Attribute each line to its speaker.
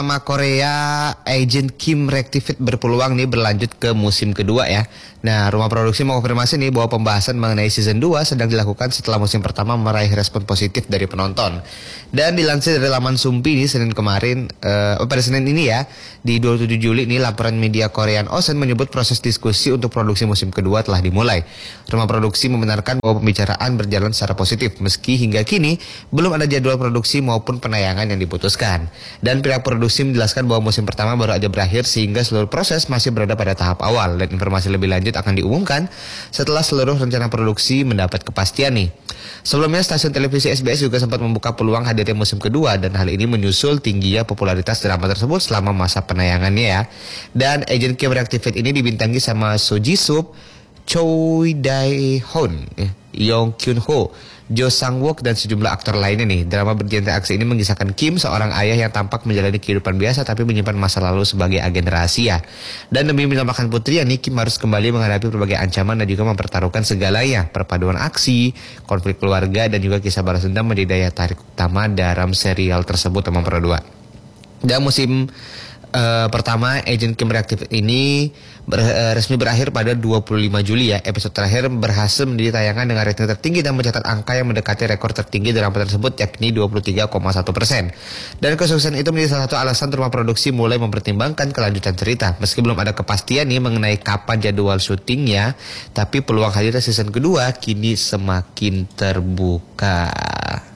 Speaker 1: Drama Korea Agent Kim Reactivate berpeluang nih berlanjut ke musim kedua ya. Nah, rumah produksi mengonfirmasi nih bahwa pembahasan mengenai season 2 sedang dilakukan setelah musim pertama meraih respon positif dari penonton. Dan dilansir dari laman Sumpi nih Senin kemarin, pada Senin ini ya, di 27 Juli nih laporan media Korean Ocean menyebut proses diskusi untuk produksi musim kedua telah dimulai. Rumah produksi membenarkan bahwa pembicaraan berjalan secara positif meski hingga kini belum ada jadwal produksi maupun penayangan yang diputuskan. Dan pihak produksi menjelaskan bahwa musim pertama baru aja berakhir sehingga seluruh proses masih berada pada tahap awal dan informasi lebih lanjut akan diumumkan setelah seluruh rencana produksi mendapat kepastian nih. Sebelumnya stasiun televisi SBS juga sempat membuka peluang hadirnya musim kedua dan hal ini menyusul tingginya popularitas drama tersebut selama masa penayangannya ya. Dan Agent Kim Reactivate ini dibintangi sama So Ji Sup, Choi Dae Hoon, Yong Kyun Ho, Jo Sang Wook dan sejumlah aktor lainnya nih. Drama bergenre aksi ini mengisahkan Kim, seorang ayah yang tampak menjalani kehidupan biasa tapi menyimpan masa lalu sebagai agen rahasia. Dan demi menyelamatkan putrinya nih, Kim harus kembali menghadapi berbagai ancaman dan juga mempertaruhkan segalanya. Perpaduan aksi, konflik keluarga dan juga kisah balas dendam menjadi daya tarik utama dalam serial tersebut teman berdua. Dan musim pertama Agent Kim Reactivate ini resmi berakhir pada 25 Juli ya. Episode terakhir berhasil menjadi tayangan dengan rating tertinggi dan mencatat angka yang mendekati rekor tertinggi drama tersebut yakni 23,1%. Dan kesuksesan itu menjadi salah satu alasan rumah produksi mulai mempertimbangkan kelanjutan cerita. Meski belum ada kepastian nih mengenai kapan jadwal syutingnya, tapi peluang hadirnya season kedua kini semakin terbuka.